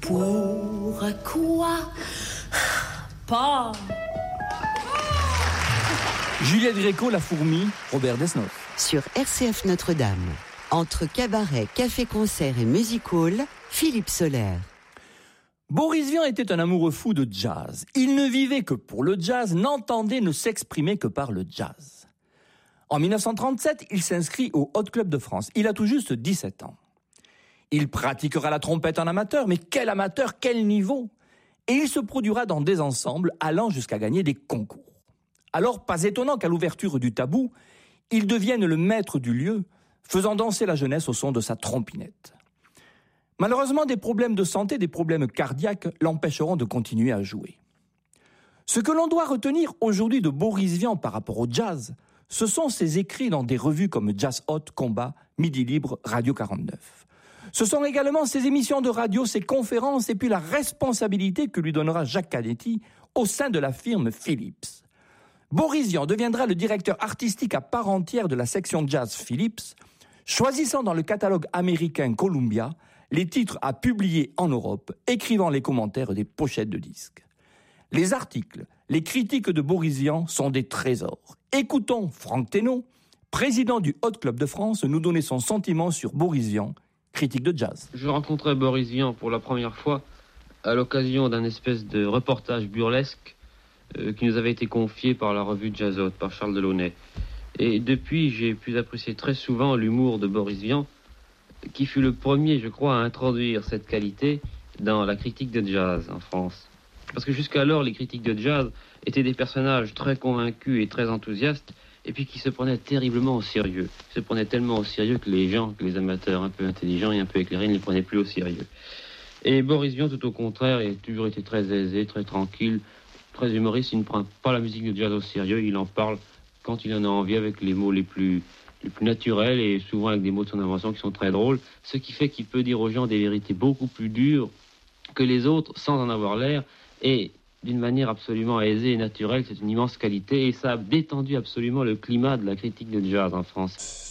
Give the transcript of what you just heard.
Pourquoi pas? Juliette Gréco, La Fourmi, Robert Desnos. Sur RCF Notre-Dame, entre cabaret, café-concert et music-hall, Philippe Soler. Boris Vian était un amoureux fou de jazz. Il ne vivait que pour le jazz, n'entendait, ne s'exprimait que par le jazz. En 1937, il s'inscrit au Hot Club de France. Il a tout juste 17 ans. Il pratiquera la trompette en amateur, mais quel amateur, quel niveau! Et il se produira dans des ensembles allant jusqu'à gagner des concours. Alors, pas étonnant qu'à l'ouverture du Tabou, il devienne le maître du lieu, faisant danser la jeunesse au son de sa trompinette. Malheureusement, des problèmes de santé, des problèmes cardiaques l'empêcheront de continuer à jouer. Ce que l'on doit retenir aujourd'hui de Boris Vian par rapport au jazz, ce sont ses écrits dans des revues comme Jazz Hot, Combat, Midi Libre, Radio 49. Ce sont également ses émissions de radio, ses conférences et puis la responsabilité que lui donnera Jacques Canetti au sein de la firme Philips. Boris Vian deviendra le directeur artistique à part entière de la section jazz Philips, choisissant dans le catalogue américain Columbia les titres à publier en Europe, écrivant les commentaires des pochettes de disques. Les articles, les critiques de Boris Vian sont des trésors. Écoutons Franck Thénault, président du Hot Club de France, nous donner son sentiment sur Boris Vian, critique de jazz. Je rencontrais Boris Vian pour la première fois à l'occasion d'un espèce de reportage burlesque qui nous avait été confié par la revue Jazz Hot, par Charles Delaunay. Et depuis, j'ai pu apprécier très souvent l'humour de Boris Vian, qui fut le premier, je crois, à introduire cette qualité dans la critique de jazz en France. Parce que jusqu'alors, les critiques de jazz étaient des personnages très convaincus et très enthousiastes, et puis qui se prenaient terriblement au sérieux. Ils se prenaient tellement au sérieux que les gens, que les amateurs un peu intelligents et un peu éclairés ne les prenaient plus au sérieux. Et Boris Vian, tout au contraire, a toujours été très aisé, très tranquille, très humoriste. Il ne prend pas la musique de jazz au sérieux, il en parle quand il en a envie avec les mots les plus naturels et souvent avec des mots de son invention qui sont très drôles, ce qui fait qu'il peut dire aux gens des vérités beaucoup plus dures que les autres sans en avoir l'air et d'une manière absolument aisée et naturelle. C'est une immense qualité et ça a détendu absolument le climat de la critique de jazz en France.